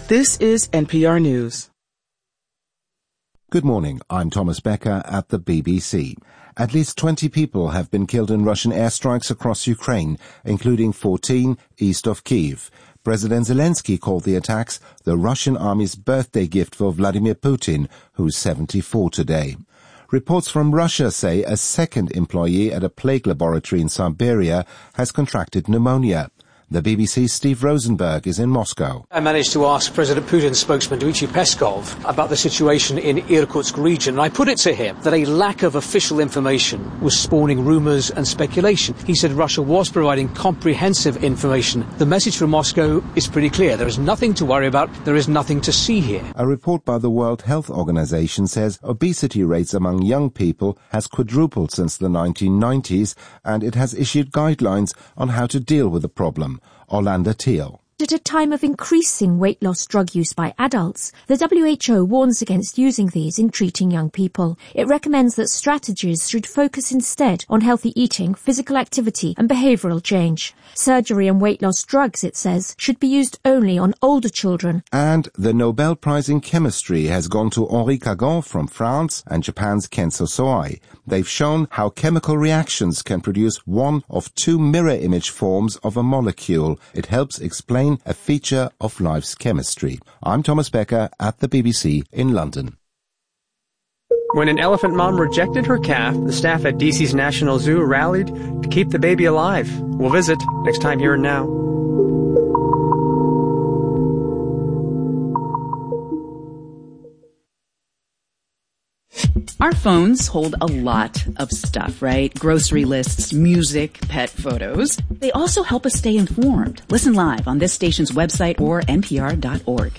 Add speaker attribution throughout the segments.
Speaker 1: This is NPR News.
Speaker 2: Good morning. I'm Thomas Becker at the BBC. At least 20 people have been killed in Russian airstrikes across Ukraine, including 14 east of Kyiv. President Zelensky called the attacks the Russian army's birthday gift for Vladimir Putin, who's 74 today. Reports from Russia say a second employee at a plague laboratory in Siberia has contracted pneumonia. The BBC's Steve Rosenberg is in Moscow.
Speaker 3: I managed to ask President Putin's spokesman Dmitry Peskov about the situation in Irkutsk region, and I put it to him that a lack of official information was spawning rumours and speculation. He said Russia was providing comprehensive information. The message from Moscow is pretty clear. There is nothing to worry about. There is nothing to see here.
Speaker 2: A report by the World Health Organization says obesity rates among young people has quadrupled since the 1990s, and it has issued guidelines on how to deal with the problem. Orlando Teal.
Speaker 4: At a time of increasing weight loss drug use by adults, the WHO warns against using these in treating young people. It recommends that strategies should focus instead on healthy eating, physical activity and behavioural change. Surgery and weight loss drugs, it says, should be used only on older children.
Speaker 2: And the Nobel Prize in Chemistry has gone to Henri Cagon from France and Japan's Kenzo Soai. They've shown how chemical reactions can produce one of two mirror image forms of a molecule. It helps explain a feature of life's chemistry. I'm Thomas Becker at the BBC in London.
Speaker 5: When an elephant mom rejected her calf, the staff at DC's National Zoo rallied to keep the baby alive. We'll visit next time here and now.
Speaker 6: Our phones hold a lot of stuff, right? Grocery lists, music, pet photos. They also help us stay informed. Listen live on this station's website or npr.org.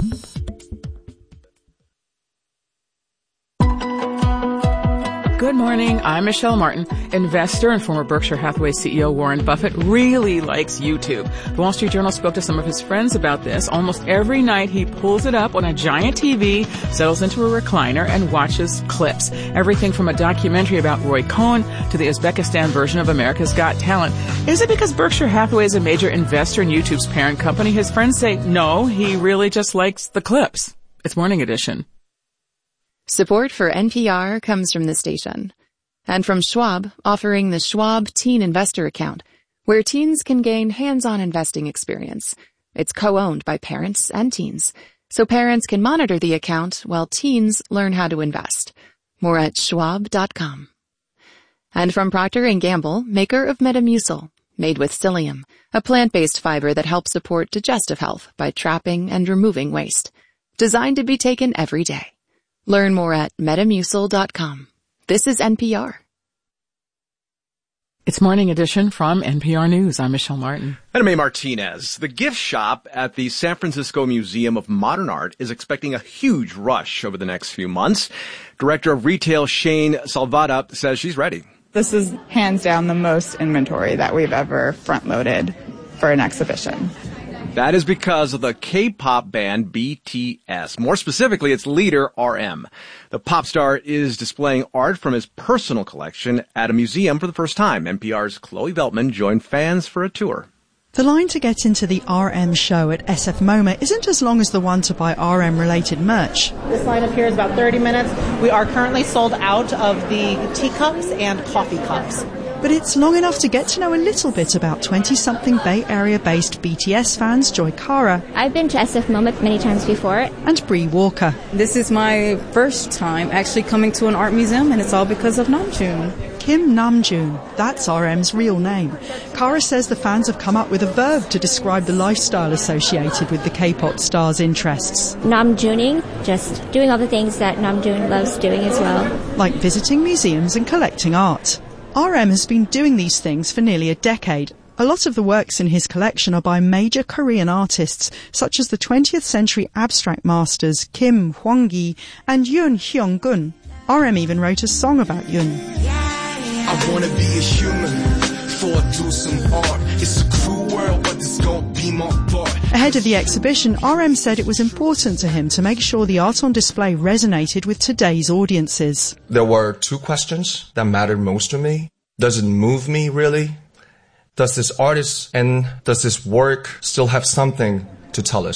Speaker 1: Good morning. I'm Michelle Martin. Investor and former Berkshire Hathaway CEO Warren Buffett really likes YouTube. The Wall Street Journal spoke to some of his friends about this. Almost every night he pulls it up on a giant TV, settles into a recliner, and watches clips. Everything from a documentary about Roy Cohn to the Uzbekistan version of America's Got Talent. Is it because Berkshire Hathaway is a major investor in YouTube's parent company? His friends say no, he really just likes the clips. It's Morning Edition.
Speaker 7: Support for NPR comes from the station and from Schwab, offering the Schwab Teen Investor Account, where teens can gain hands-on investing experience. It's co-owned by parents and teens, so parents can monitor the account while teens learn how to invest. More at schwab.com. And from Procter & Gamble, maker of Metamucil, made with psyllium, a plant-based fiber that helps support digestive health by trapping and removing waste. Designed to be taken every day. Learn more at Metamucil.com. This is NPR.
Speaker 1: It's Morning Edition from NPR News. I'm Michelle Martin.
Speaker 8: And Mae Martinez. The gift shop at the San Francisco Museum of Modern Art is expecting a huge rush over the next few months. Director of Retail Shane Salvata says she's ready.
Speaker 9: This is hands down the most inventory that we've ever front-loaded for an exhibition.
Speaker 8: That is because of the K-pop band BTS. More specifically, its leader, RM. The pop star is displaying art from his personal collection at a museum for the first time. NPR's Chloe Veltman joined fans for a tour.
Speaker 10: The line to get into the RM show at SF MoMA isn't as long as the one to buy RM-related merch.
Speaker 11: This line up here is about 30 minutes. We are currently sold out of the teacups and coffee cups.
Speaker 10: But it's long enough to get to know a little bit about 20-something Bay Area-based BTS fans Joy Cara.
Speaker 12: I've been to SF MoMA many times before.
Speaker 10: And Bree Walker.
Speaker 13: This is my first time actually coming to an art museum, and it's all because of Namjoon.
Speaker 10: Kim Namjoon, that's RM's real name. Cara says the fans have come up with a verb to describe the lifestyle associated with the K-pop star's interests.
Speaker 12: Namjooning, just doing all the things that Namjoon loves doing as well.
Speaker 10: Like visiting museums and collecting art. RM has been doing these things for nearly a decade. A lot of the works in his collection are by major Korean artists, such as the 20th century abstract masters Kim Hwang-gi and Yoon Hyung-gun. RM even wrote a song about Yoon.
Speaker 14: I wanna be a human before I do some art. It's a cruel world, but it's gonna be my part.
Speaker 10: Ahead of the exhibition, RM said it was important to him to make sure the art on display resonated with today's audiences.
Speaker 15: There were two questions that mattered most to me. Does it move me, really? Does this artist and does this work still have something to tell us?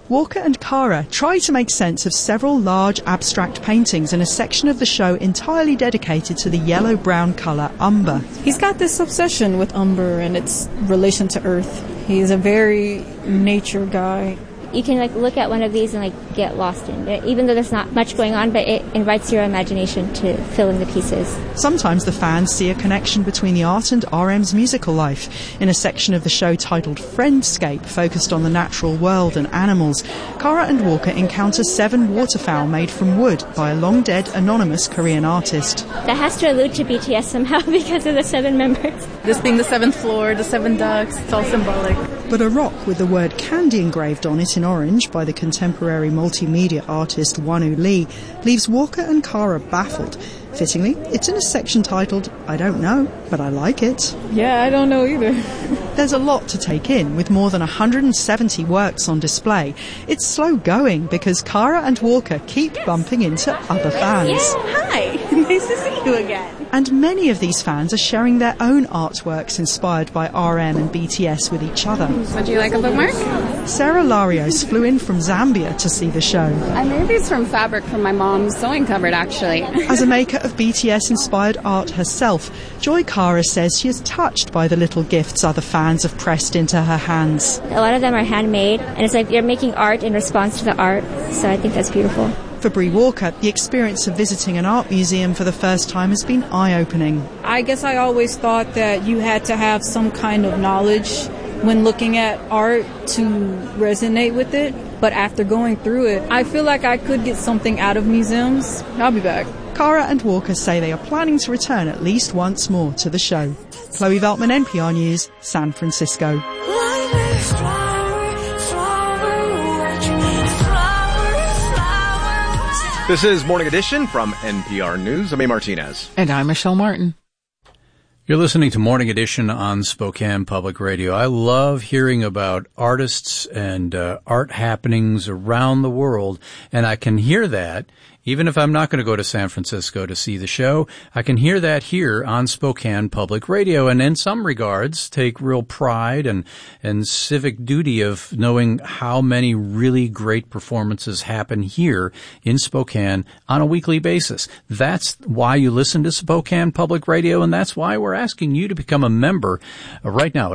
Speaker 10: Walker and Cara try to make sense of several large abstract paintings in a section of the show entirely dedicated to the yellow-brown colour umber.
Speaker 13: He's got this obsession with umber and its relation to Earth. He's a very nature guy.
Speaker 12: You can look at one of these and get lost in it, even though there's not much going on, but it invites your imagination to fill in the pieces.
Speaker 10: Sometimes the fans see a connection between the art and RM's musical life. In a section of the show titled Friendscape, focused on the natural world and animals, Cara and Walker encounter 7 waterfowl made from wood by a long-dead anonymous Korean artist.
Speaker 12: That has to allude to BTS somehow because of the 7 members.
Speaker 13: This being the 7th floor, the 7 ducks, it's all symbolic.
Speaker 10: But a rock with the word candy engraved on it in orange by the contemporary multimedia artist Wonu Lee leaves Walker and Cara baffled. Fittingly, it's in a section titled, I don't know, but I like it.
Speaker 13: Yeah, I don't know either.
Speaker 10: There's a lot to take in, with more than 170 works on display. It's slow going because Cara and Walker keep bumping into other fans.
Speaker 13: Yeah, hi. Nice to see you again.
Speaker 10: And many of these fans are sharing their own artworks inspired by RM and BTS with each other.
Speaker 16: Would you like a bookmark?
Speaker 10: Sarah Larios flew in from Zambia to see the show.
Speaker 16: I made these from fabric from my mom's sewing cupboard, actually.
Speaker 10: As a maker of BTS-inspired art herself, Joy Cara says she is touched by the little gifts other fans have pressed into her hands.
Speaker 12: A lot of them are handmade, and it's you're making art in response to the art, so I think that's beautiful.
Speaker 10: For Bree Walker, the experience of visiting an art museum for the first time has been eye-opening.
Speaker 13: I guess I always thought that you had to have some kind of knowledge when looking at art to resonate with it. But after going through it, I feel like I could get something out of museums. I'll be back.
Speaker 10: Cara and Walker say they are planning to return at least once more to the show. Chloe Veltman, NPR News, San Francisco.
Speaker 8: This is Morning Edition from NPR News. I'm A. Martinez.
Speaker 1: And I'm Michelle Martin.
Speaker 17: You're listening to Morning Edition on Spokane Public Radio. I love hearing about artists and art happenings around the world, and I can hear that even if I'm not going to go to San Francisco to see the show. I can hear that here on Spokane Public Radio, and in some regards take real pride and civic duty of knowing how many really great performances happen here in Spokane on a weekly basis. That's why you listen to Spokane Public Radio, and that's why we're asking you to become a member right now at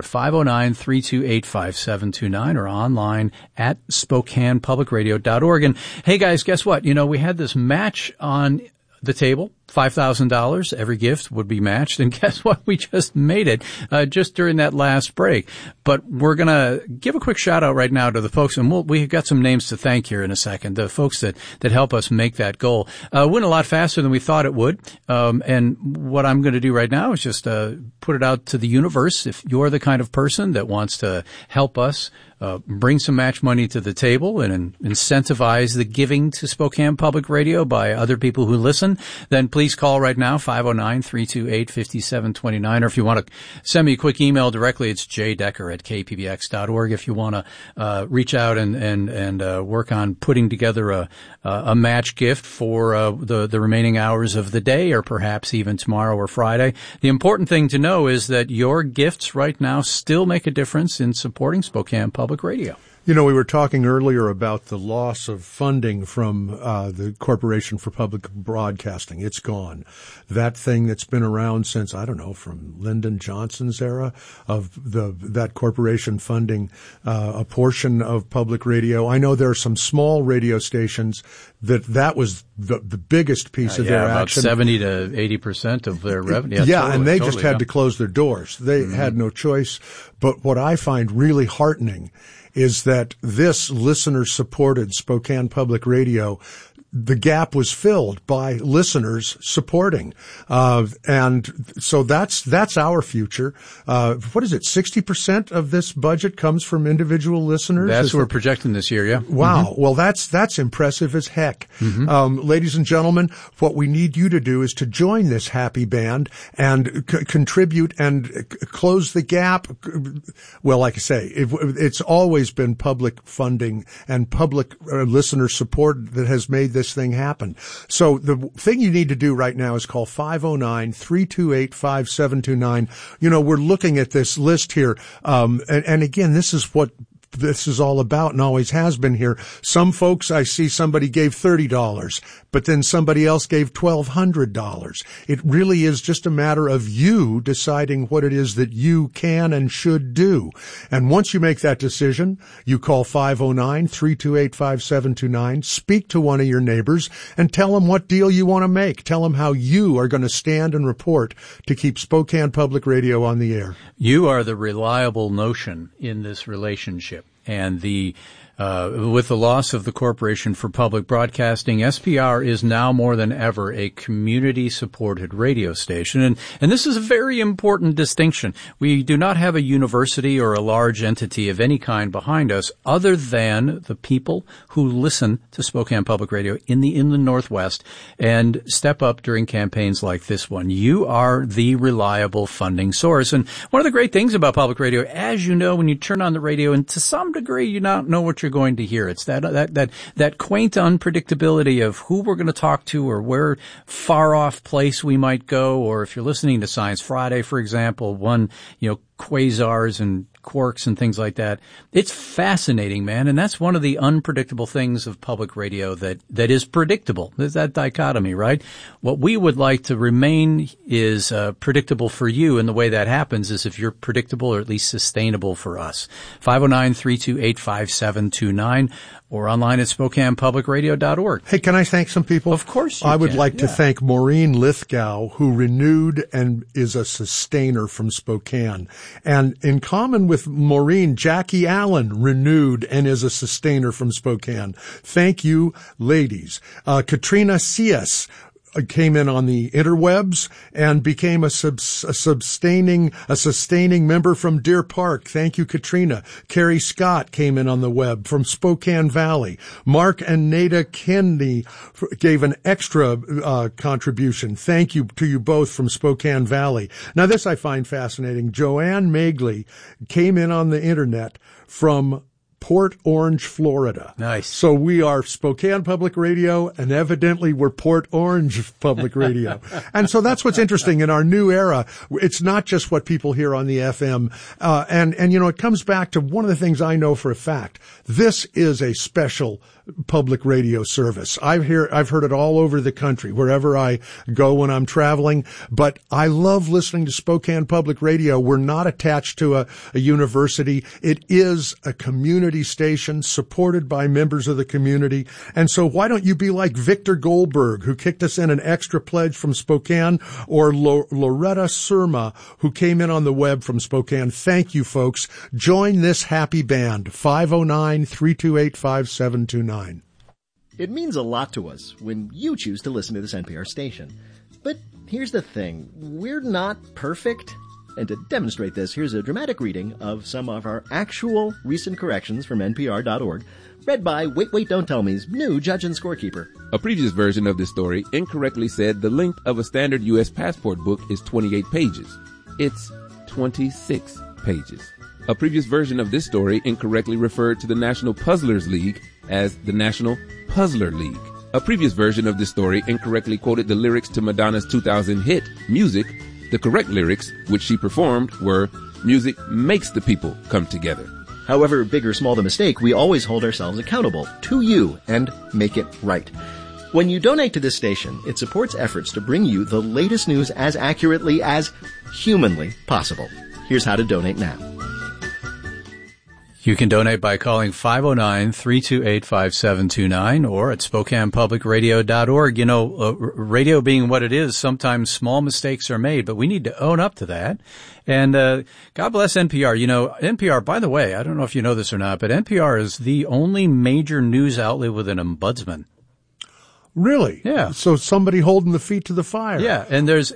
Speaker 17: 509-328-5729 or online at SpokanePublicRadio.org. And hey guys, guess what? We had this match on the table, $5,000. Every gift would be matched. And guess what? We just made it just during that last break. But we're going to give a quick shout out right now to the folks, and we've got some names to thank here in a second. The folks that help us make that goal went a lot faster than we thought it would. And what I'm going to do right now is just put it out to the universe. If you're the kind of person that wants to help us bring some match money to the table and incentivize the giving to Spokane Public Radio by other people who listen, then please call right now, 509-328-5729. Or if you want to send me a quick email directly, it's jdecker@kpbx.org. If you want to reach out and work on putting together a match gift for the remaining hours of the day, or perhaps even tomorrow or Friday. The important thing to know is that your gifts right now still make a difference in supporting Spokane Public Radio.
Speaker 18: We were talking earlier about the loss of funding from the Corporation for Public Broadcasting. It's gone. That thing that's been around since, I don't know, from Lyndon Johnson's era of that corporation funding a portion of public radio. I know there are some small radio stations that was the biggest piece of their action.
Speaker 17: About 70 to 80% of their revenue.
Speaker 18: And they just had to close their doors. They had no choice. But what I find really heartening is that this listener-supported Spokane Public Radio, the gap was filled by listeners supporting. And so that's our future. What is it? 60% of this budget comes from individual listeners?
Speaker 17: That's what we're projecting this year, yeah.
Speaker 18: Wow. Mm-hmm. Well, that's impressive as heck. Mm-hmm. Ladies and gentlemen, what we need you to do is to join this happy band and contribute and close the gap. Well, like I say, it's always been public funding and public listener support that has made this thing happen. So the thing you need to do right now is call 509-328-5729. We're looking at this list here. And again, this is what this is all about and always has been here. Some folks, I see somebody gave $30, but then somebody else gave $1,200. It really is just a matter of you deciding what it is that you can and should do. And once you make that decision, you call 509-328-5729, speak to one of your neighbors, and tell them what deal you want to make. Tell them how you are going to stand and report to keep Spokane Public Radio on the air.
Speaker 17: You are the reliable notion in this relationship. And with the loss of the Corporation for Public Broadcasting, SPR is now more than ever a community-supported radio station. And this is a very important distinction. We do not have a university or a large entity of any kind behind us other than the people who listen to Spokane Public Radio in the Inland Northwest and step up during campaigns like this one. You are the reliable funding source. And one of the great things about public radio, as you know, when you turn on the radio, and to some degree you not know what you're going to hear. It's that quaint unpredictability of who we're going to talk to or where far off place we might go. Or if you're listening to Science Friday, for example, quasars and quarks and things like that. It's fascinating, man. And that's one of the unpredictable things of public radio that is predictable. There's that dichotomy, right? What we would like to remain is predictable for you. And the way that happens is if you're predictable or at least sustainable for us. 509-328-5729 or online at SpokanePublicRadio.org.
Speaker 18: Hey, can I thank some people?
Speaker 17: Of course you
Speaker 18: I would
Speaker 17: can.
Speaker 18: like to thank Maureen Lithgow, who renewed and is a sustainer from Spokane. And in common with Maureen, Jackie Allen renewed and is a sustainer from Spokane. Thank you, ladies. Katrina Cias came in on the interwebs and became a sustaining member from Deer Park. Thank you, Katrina. Carrie Scott came in on the web from Spokane Valley. Mark and Nada Kennedy gave an extra contribution. Thank you to you both from Spokane Valley. Now, this I find fascinating. Joanne Magley came in on the internet from Port Orange, Florida.
Speaker 17: Nice.
Speaker 18: So we are Spokane Public Radio, and evidently we're Port Orange Public Radio. And so that's what's interesting in our new era. It's not just what people hear on the FM. And it comes back to one of the things I know for a fact. This is a special public radio service. I've heard it all over the country, wherever I go when I'm traveling. But I love listening to Spokane Public Radio. We're not attached to a university. It is a community station supported by members of the community. And so why don't you be like Victor Goldberg, who kicked us in an extra pledge from Spokane, or Loretta Surma, who came in on the web from Spokane. Thank you, folks. Join this happy band. 509-328-5729.
Speaker 19: It means a lot to us when you choose to listen to this NPR station. But here's the thing. We're not perfect. And to demonstrate this, here's a dramatic reading of some of our actual recent corrections from NPR.org, read by Wait, Wait, Don't Tell Me's new judge and scorekeeper.
Speaker 20: A previous version of this story incorrectly said the length of a standard U.S. passport book is 28 pages. It's 26 pages. A previous version of this story incorrectly referred to the National Puzzlers League as the National Puzzler League. A previous version of this story incorrectly quoted the lyrics to Madonna's 2000 hit, Music. The correct lyrics, which she performed, were, music makes the people come together.
Speaker 19: However big or small the mistake, we always hold ourselves accountable to you and make it right. When you donate to this station, it supports efforts to bring you the latest news as accurately as humanly possible. Here's how to donate now.
Speaker 17: You can donate by calling 509-328-5729 or at SpokanePublicRadio.org. Radio being what it is, sometimes small mistakes are made, but we need to own up to that. And God bless NPR. NPR, by the way, I don't know if you know this or not, but NPR is the only major news outlet with an ombudsman.
Speaker 18: Really?
Speaker 17: Yeah.
Speaker 18: So somebody holding the feet to the fire.
Speaker 17: Yeah. And Kelly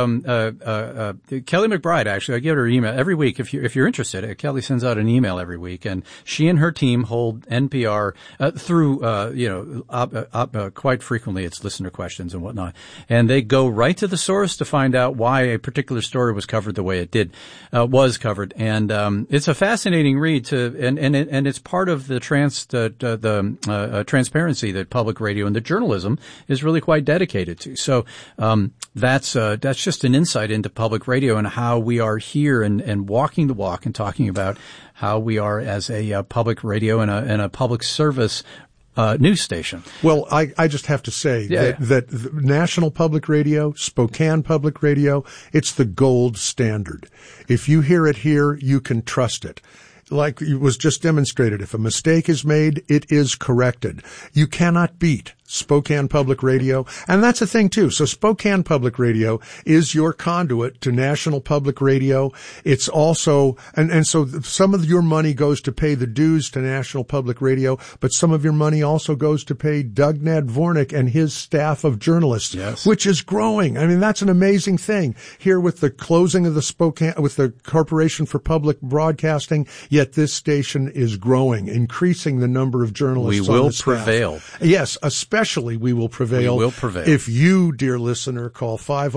Speaker 17: McBride, actually, I give her an email every week. If you're interested, Kelly sends out an email every week, and she and her team hold NPR, through, quite frequently it's listener questions and whatnot. And they go right to the source to find out why a particular story was covered the way it was covered. And, it's a fascinating read and it's part of the transparency that public radio and the journalism journalism is really quite dedicated to. So that's just an insight into public radio and how we are here and walking the walk and talking about how we are as a public radio and a public service news station.
Speaker 18: Well, I just have to say that National Public Radio, Spokane Public Radio, it's the gold standard. If you hear it here, you can trust it. Like it was just demonstrated, if a mistake is made, it is corrected. You cannot beat Spokane Public Radio. And that's the thing too. So Spokane Public Radio is your conduit to National Public Radio. It's also, and so some of your money goes to pay the dues to National Public Radio, but some of your money also goes to pay Doug Nadvornik and his staff of journalists, which is growing. I mean, that's an amazing thing here with the closing of with the Corporation for Public Broadcasting, yet this station is growing, increasing the number of journalists.
Speaker 17: We will prevail.
Speaker 18: Yes, especially we will prevail.
Speaker 17: We will prevail.
Speaker 18: If you, dear listener, call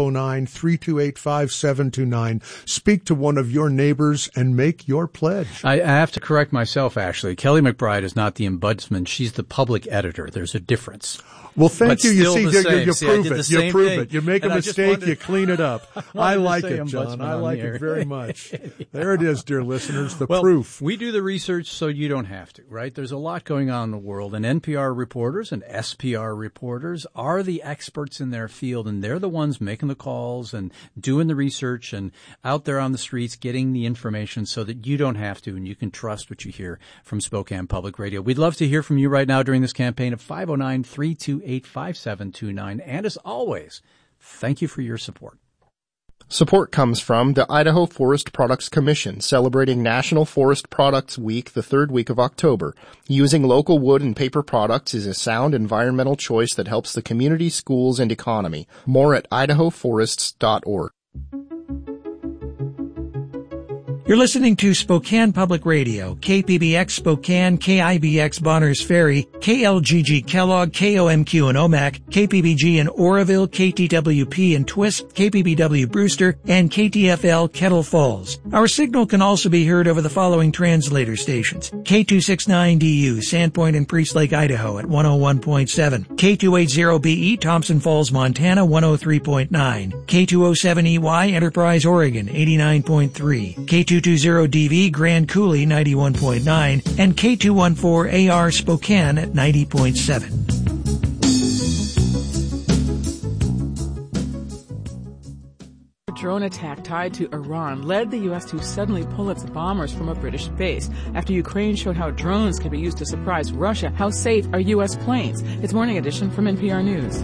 Speaker 18: 509-328-5729, speak to one of your neighbors and make your pledge.
Speaker 17: I have to correct myself, actually. Kelly McBride is not the ombudsman. She's the public editor. There's a difference.
Speaker 18: Well, thank you. You see, you prove
Speaker 17: it.
Speaker 18: You prove it. You make a mistake, you clean it up. I like it, John. I like it very much. There it is, dear listeners, the proof.
Speaker 17: We do the research so you don't have to, right? There's a lot going on in the world, and NPR reporters and SPR reporters are the experts in their field, and they're the ones making the calls and doing the research and out there on the streets getting the information so that you don't have to and you can trust what you hear from Spokane Public Radio. We'd love to hear from you right now during this campaign at 509-328-5729. And as always, thank you for your support.
Speaker 21: Support comes from the Idaho Forest Products Commission, celebrating National Forest Products Week the third week of October. Using local wood and paper products is a sound environmental choice that helps the community, schools, and economy. More at idahoforests.org.
Speaker 22: You're listening to Spokane Public Radio, KPBX Spokane, KIBX Bonners Ferry, KLGG Kellogg, KOMQ in Omak, KPBG in Oroville, KTWP in Twist, KPBW Brewster, and KTFL Kettle Falls. Our signal can also be heard over the following translator stations: K269DU, Sandpoint and Priest Lake, Idaho at 101.7, K280BE, Thompson Falls, Montana 103.9, K207EY, Enterprise, Oregon 89.3, K220DV, Grand Coulee 91.9, and K214AR Spokane at 90.7.
Speaker 1: Drone attack tied to Iran led the U.S. to suddenly pull its bombers from a British base. After Ukraine showed how drones can be used to surprise Russia, how safe are U.S. planes? It's Morning Edition from NPR News.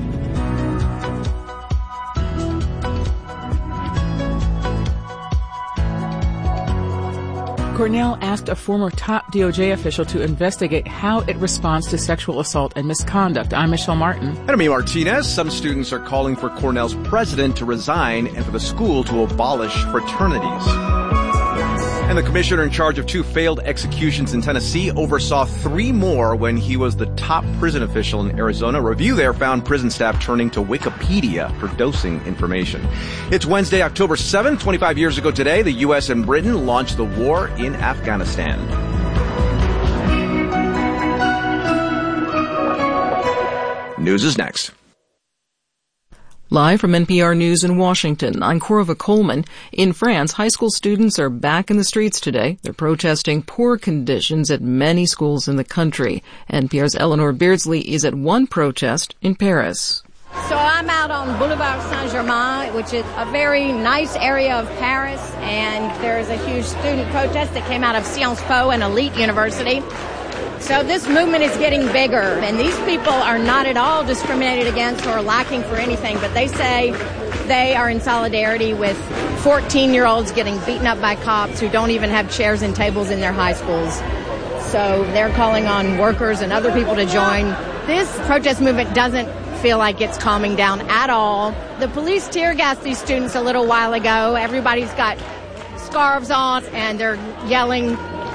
Speaker 1: Cornell asked a former top DOJ official to investigate how it responds to sexual assault and misconduct. I'm Michelle Martin.
Speaker 8: And I'm Martinez. Some students are calling for Cornell's president to resign and for the school to abolish fraternities. And the commissioner in charge of 2 failed executions in Tennessee oversaw 3 more when he was the top prison official in Arizona. A review there found prison staff turning to Wikipedia for dosing information. It's Wednesday, October 7th. 25 years ago today, the U.S. and Britain launched the war in Afghanistan. News is next.
Speaker 23: Live from NPR News in Washington, I'm Corva Coleman. In France, high school students are back in the streets today. They're protesting poor conditions at many schools in the country. NPR's Eleanor Beardsley is at one protest in Paris.
Speaker 24: So I'm out on Boulevard Saint-Germain, which is a very nice area of Paris, and there's a huge student protest that came out of Sciences Po, an elite university. So this movement is getting bigger, and these people are not at all discriminated against or lacking for anything, but they say they are in solidarity with 14-year-olds getting beaten up by cops who don't even have chairs and tables in their high schools. So they're calling on workers and other people to join. This protest movement doesn't feel like it's calming down at all. The police tear gassed these students a little while ago. Everybody's got scarves on, and they're yelling,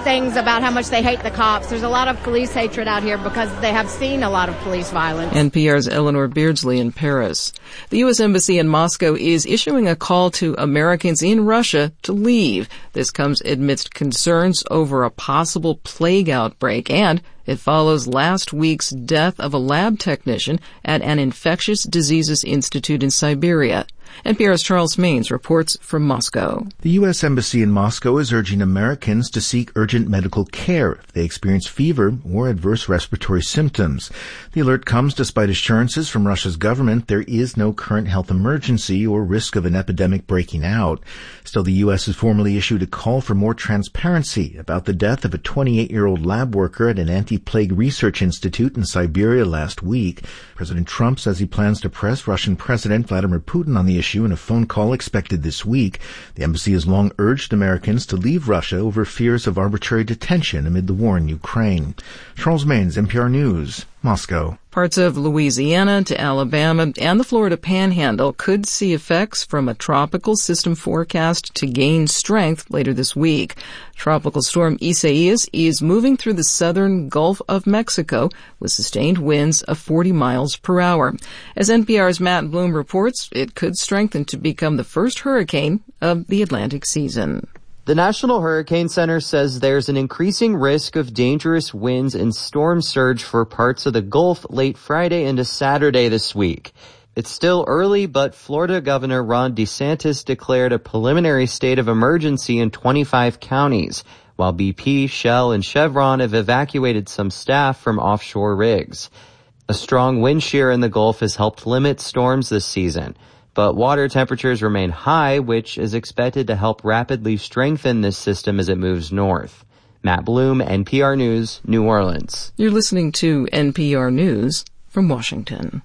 Speaker 24: things about how much they hate the cops. There's a lot of police hatred out here because they have seen a lot of police violence.
Speaker 23: NPR's Eleanor Beardsley in Paris. The U.S. Embassy in Moscow is issuing a call to Americans in Russia to leave. This comes amidst concerns over a possible plague outbreak, and it follows last week's death of a lab technician at an infectious diseases institute in Siberia. NPR's Charles Maines reports from Moscow.
Speaker 2: The U.S. Embassy in Moscow is urging Americans to seek urgent medical care if they experience fever or adverse respiratory symptoms. The alert comes despite assurances from Russia's government there is no current health emergency or risk of an epidemic breaking out. Still, the U.S. has formally issued a call for more transparency about the death of a 28-year-old lab worker at an anti-plague research institute in Siberia last week. President Trump says he plans to press Russian President Vladimir Putin on the issue in a phone call expected this week. The embassy has long urged Americans to leave Russia over fears of arbitrary detention amid the war in Ukraine. Charles Maines, NPR News, Moscow.
Speaker 23: Parts of Louisiana to Alabama and the Florida Panhandle could see effects from a tropical system forecast to gain strength later this week. Tropical storm Isaias is moving through the southern Gulf of Mexico with sustained winds of 40 miles per hour. As NPR's Matt Bloom reports, it could strengthen to become the first hurricane of the Atlantic season.
Speaker 3: The National Hurricane Center says there's an increasing risk of dangerous winds and storm surge for parts of the Gulf late Friday into Saturday this week. It's still early, but Florida Governor Ron DeSantis declared a preliminary state of emergency in 25 counties, while BP, Shell, and Chevron have evacuated some staff from offshore rigs. A strong wind shear in the Gulf has helped limit storms this season, but water temperatures remain high, which is expected to help rapidly strengthen this system as it moves north. Matt Bloom, NPR News, New Orleans.
Speaker 23: You're listening to NPR News from Washington.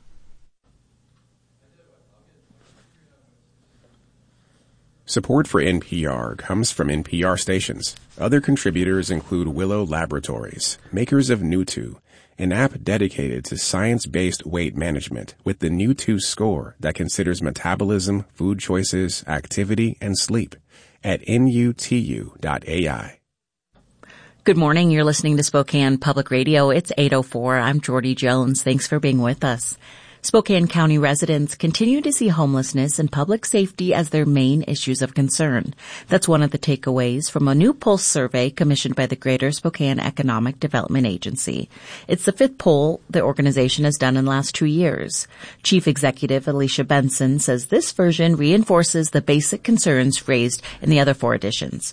Speaker 4: Support for NPR comes from NPR stations. Other contributors include Willow Laboratories, makers of New2, an app dedicated to science-based weight management with the New2 score that considers metabolism, food choices, activity, and sleep at nutu.ai.
Speaker 5: Good morning. You're listening to Spokane Public Radio. It's 8:04. I'm Jordy Jones. Thanks for being with us. Spokane County residents continue to see homelessness and public safety as their main issues of concern. That's one of the takeaways from a new pulse survey commissioned by the Greater Spokane Economic Development Agency. It's the fifth poll the organization has done in the last 2 years. Chief Executive Alicia Benson says this version reinforces the basic concerns raised in the other 4 editions.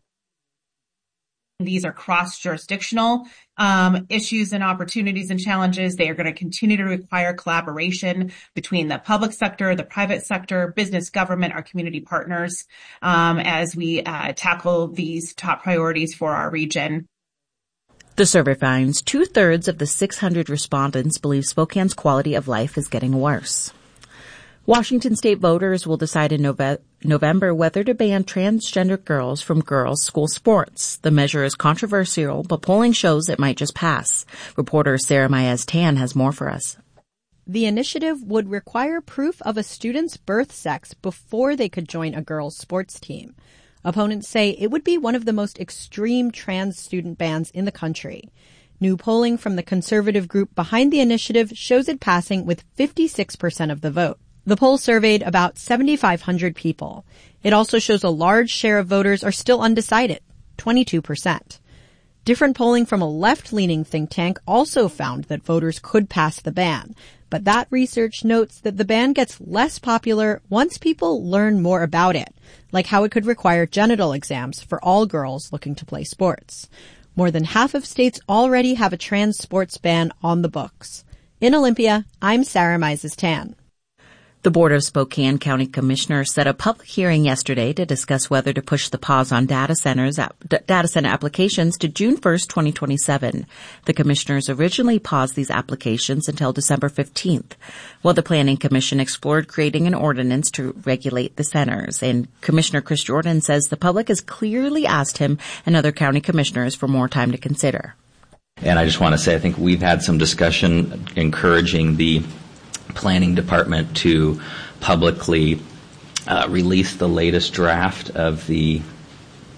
Speaker 25: These are cross-jurisdictional issues and opportunities and challenges. They are going to continue to require collaboration between the public sector, the private sector, business, government, our community partners, as we tackle these top priorities for our region.
Speaker 5: The survey finds 2/3 of the 600 respondents believe Spokane's quality of life is getting worse. Washington state voters will decide in November whether to ban transgender girls from girls' school sports. The measure is controversial, but polling shows it might just pass. Reporter Sarah Maez-Tan has more for us.
Speaker 26: The initiative would require proof of a student's birth sex before they could join a girls' sports team. Opponents say it would be one of the most extreme trans student bans in the country. New polling from the conservative group behind the initiative shows it passing with 56% of the vote. The poll surveyed about 7,500 people. It also shows a large share of voters are still undecided, 22%. Different polling from a left-leaning think tank also found that voters could pass the ban, but that research notes that the ban gets less popular once people learn more about it, like how it could require genital exams for all girls looking to play sports. More than half of states already have a trans sports ban on the books. In Olympia, I'm Sarah Maez-Tan.
Speaker 5: The Board of Spokane County Commissioners set a public hearing yesterday to discuss whether to push the pause on data center applications to June 1st, 2027. The commissioners originally paused these applications until December 15th, while the Planning Commission explored creating an ordinance to regulate the centers. And Commissioner Chris Jordan says the public has clearly asked him and other county commissioners for more time to consider.
Speaker 27: And I just want to say I think we've had some discussion encouraging the Planning Department to publicly release the latest draft of the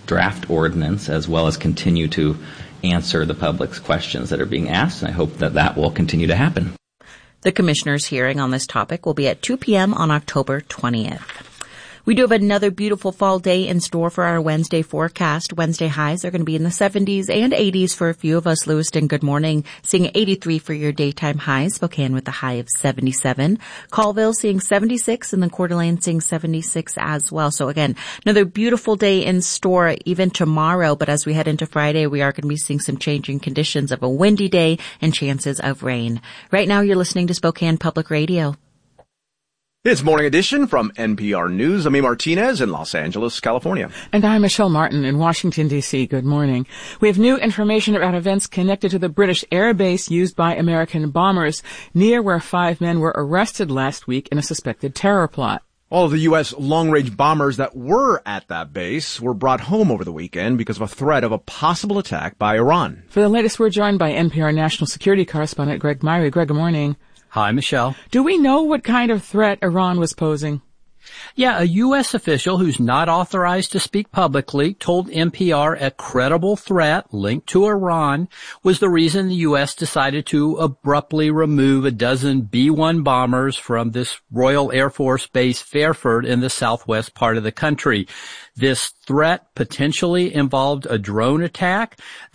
Speaker 27: draft ordinance as well as continue to answer the public's questions that are being asked, and I hope that that will continue to happen.
Speaker 5: The commissioner's hearing on this topic will be at 2 p.m. on October 20th. We do have another beautiful fall day in store for our Wednesday forecast. Wednesday highs are going to be in the 70s and 80s for a few of us. Lewiston, good morning. Seeing 83 for your daytime highs. Spokane with a high of 77. Colville seeing 76 and then Coeur d'Alene seeing 76 as well. So again, another beautiful day in store even tomorrow. But as we head into Friday, we are going to be seeing some changing conditions of a windy day and chances of rain. Right now you're listening to Spokane Public Radio.
Speaker 8: It's Morning Edition from NPR News. I'm Martinez in Los Angeles, California.
Speaker 1: And I'm Michelle Martin in Washington, D.C. Good morning. We have new information about events connected to the British air base used by American bombers near where 5 men were arrested last week in a suspected terror plot.
Speaker 8: All of the U.S. long-range bombers that were at that base were brought home over the weekend because of a threat of a possible attack by Iran.
Speaker 1: For the latest, we're joined by NPR national security correspondent Greg Myrie. Greg, good morning.
Speaker 6: Hi, Michelle.
Speaker 1: Do we know what kind of threat Iran was posing?
Speaker 6: Yeah, a U.S. official who's not authorized to speak publicly told NPR a credible threat linked to Iran was the reason the U.S. decided to abruptly remove a dozen B-1 bombers from this Royal Air Force Base Fairford in the southwest part of the country. This threat potentially involved a drone attack.